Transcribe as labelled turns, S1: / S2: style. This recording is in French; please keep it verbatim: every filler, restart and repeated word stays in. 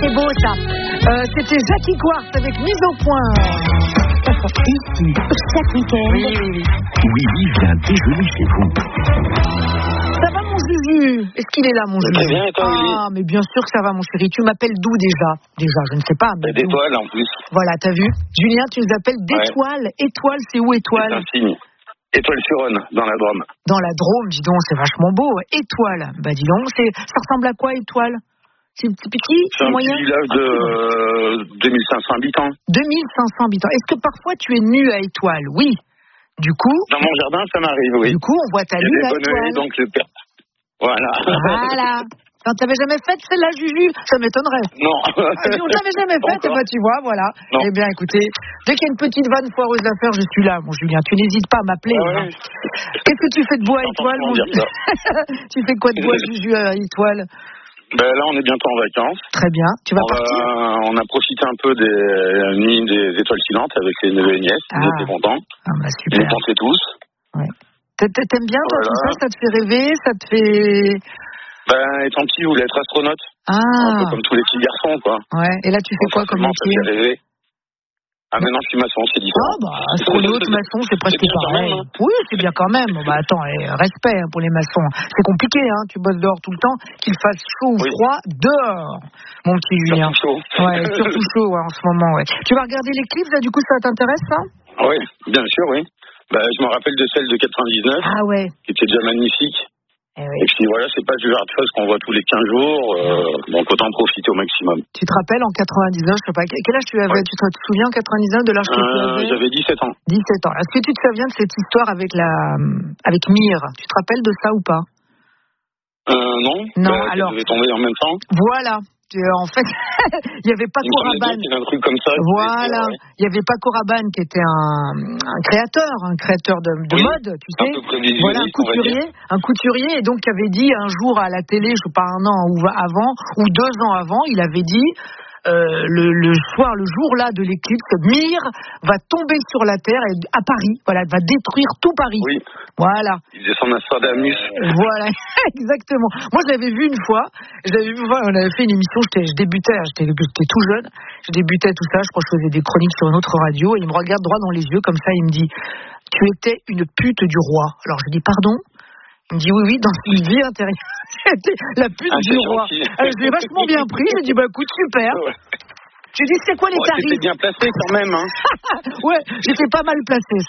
S1: c'est beau ça. Euh, c'était Jackie Quartz avec Mise au point.
S2: Ici, chaque week-end.
S1: Oui, oui, oui.
S3: Willy vient déjeuner chez vous.
S1: Ça va mon Juju? Est-ce qu'il est là mon Juju?
S4: Très bien, et toi, Willy?
S1: Ah, mais bien sûr que ça va mon chéri. Tu m'appelles d'où déjà? Déjà, je ne sais pas. Mais d'où?
S4: D'étoiles en plus.
S1: Voilà, t'as vu? Julien, tu nous appelles d'étoiles. Ouais. Étoile, c'est où étoile?
S4: C'est un signe. Étoile-sur-Rhône, dans la Drôme.
S1: Dans la Drôme, dis donc, c'est vachement beau. Étoile, bah dis donc, c'est... ça ressemble à quoi étoile? C'est petit,
S4: c'est un
S1: moyen?
S4: petit village de euh, deux mille cinq cents habitants.
S1: deux mille cinq cents habitants. Est-ce que parfois tu es nu à Étoile? Oui. Du coup...
S4: Dans mon jardin, ça m'arrive, oui.
S1: Du coup, on voit ta
S4: nu
S1: à Étoile.
S4: Donc je perds. Voilà.
S1: Voilà. Quand t'avais jamais fait celle-là, Juju, ça m'étonnerait.
S4: Non.
S1: On t'avait jamais fait, et bah tu vois, voilà.
S4: Non.
S1: Eh bien, écoutez, dès qu'il y a une petite vanne foireuse à faire, je suis là, mon Julien. Tu n'hésites pas à m'appeler.
S4: Ah ouais.
S1: Hein. Qu'est-ce que tu fais de beau à Étoile, mon Julien? Tu fais quoi de beau, Juju, à Étoile?
S4: Ben là, on est bientôt en vacances.
S1: Très bien. Tu vas
S4: on
S1: partir
S4: va, On a profité un peu des nuits des étoiles filantes avec les neveux et nièces.
S1: Ah.
S4: Ils étaient contents.
S1: Ah bah super.
S4: Ils pensaient tous.
S1: Ouais. T'aimes bien, toi,
S4: voilà.
S1: tout ça? Ça te fait rêver? Ça te fait...
S4: Ben, étant petit, je voulais être astronaute.
S1: Ah.
S4: Un peu comme tous les petits garçons, quoi.
S1: Ouais. Et là, tu fais quoi comme métier?
S4: Ça fait rêver. Ah, maintenant, je suis maçon, c'est différent.
S1: Ah, bah, astronaute, maçon, c'est presque pareil. Même, hein. Oui, c'est bien quand même. Bah, attends, eh, respect hein, pour les maçons. C'est compliqué, hein. Tu bosses dehors tout le temps, qu'il fasse chaud ou oui. froid, dehors. Mon petit Julien.
S4: Surtout chaud.
S1: Ouais, surtout chaud, ouais, en ce moment, ouais. Tu vas regarder les clips, là, du coup, ça t'intéresse, ça?
S4: Oui, bien sûr, oui. Bah, je me rappelle de celle de quatre-vingt-dix-neuf.
S1: Ah ouais.
S4: Qui était déjà magnifique.
S1: Eh oui.
S4: Et puis voilà, c'est pas du genre de choses qu'on voit tous les quinze jours, euh, donc autant en profiter au maximum.
S1: Tu te rappelles en quatre-vingt-dix-neuf, je sais pas, quel âge tu avais? Ouais. Tu te souviens en quatre-vingt-dix-neuf de l'âge que
S4: euh,
S1: tu avais?
S4: J'avais dix-sept ans.
S1: dix-sept ans. Est-ce que tu te souviens de cette histoire avec la, avec Mire? Tu te rappelles de ça ou pas?
S4: Euh, non.
S1: Non,
S4: bah,
S1: alors.
S4: Elle devait tomber en même temps.
S1: Voilà. En fait, il n'y avait pas Coraban.
S4: Un truc comme ça.
S1: Voilà. Il ouais. n'y avait pas Coraban qui était un, un créateur, un créateur de, de oui, mode, tu sais.
S4: Un
S1: voilà, un couturier, un couturier, et donc qui avait dit un jour à la télé, je sais pas un an ou avant, ou deux ans avant, il avait dit. Euh, le, le soir, le jour là de l'éclipse, Mire va tomber sur la Terre et, à Paris. Voilà, elle va détruire tout Paris.
S4: Oui.
S1: Voilà.
S4: Il descend Nostradamus.
S1: Voilà, exactement. Moi, je l'avais vu une fois. Je l'avais vu, on avait fait une émission. J'étais, je débutais, j'étais, j'étais tout jeune. Je débutais tout ça. Je crois que je faisais des chroniques sur une autre radio. Et il me regarde droit dans les yeux comme ça. Il me dit, tu étais une pute du roi. Alors je dis pardon. Il me dit oui, oui, dans une vie intérieure. J'étais la pute ah, du roi. Alors, je l'ai vachement bien pris. J'ai dit, bah écoute, super. Ouais. Je lui ai dit, c'est quoi les
S4: ouais,
S1: tarifs?
S4: J'étais bien placé quand même. Hein.
S1: Ouais, j'étais pas mal placé,